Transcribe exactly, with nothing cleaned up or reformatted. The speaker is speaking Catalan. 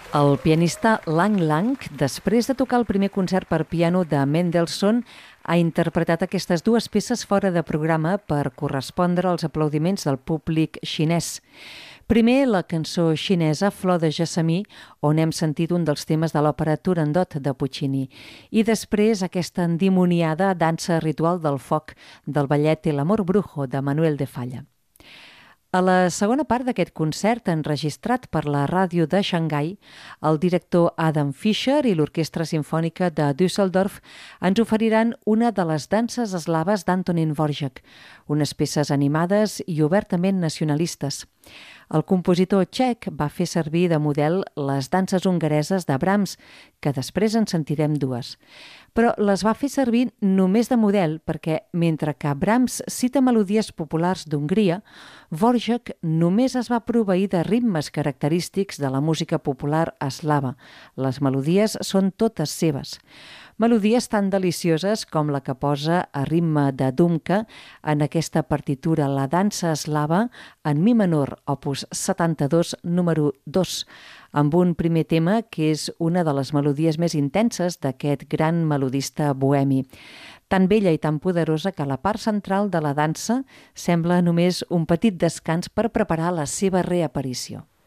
El pianista Lang Lang, després de tocar el primer concert per piano de Mendelssohn, ha interpretat aquestes dues peces fora de programa per correspondre als aplaudiments del públic xinès. Primer, la cançó xinesa Flor de Gessamí, on hem sentit un dels temes de l'òpera Turandot de Puccini, i després aquesta endimoniada dansa ritual del foc del ballet El amor brujo de Manuel de Falla. A la segona part d'aquest concert, enregistrat per la ràdio de Xangai, el director Adam Fischer i l'Orquestra Simfònica de Düsseldorf ens oferiran una de les danses eslaves d'Antonín Dvořák, unes peces animades i obertament nacionalistes. El compositor txec va fer servir de model les danses hongareses de Brahms, que després en sentirem dues. Però les va fer servir només de model perquè, mentre que Brahms cita melodies populars d'Hongria, Dvořák només es va proveir de ritmes característics de la música popular eslava. Les melodies són totes seves. Melodies tan delicioses com la que posa a ritme de Dumka en aquesta partitura, la dansa eslava en mi menor, opus setanta-dos, número dos, amb un primer tema que és una de les melodies més intenses d'aquest gran melodista bohemi. Tan bella i tan poderosa que la part central de la dansa sembla només un petit descans per preparar la seva reaparició.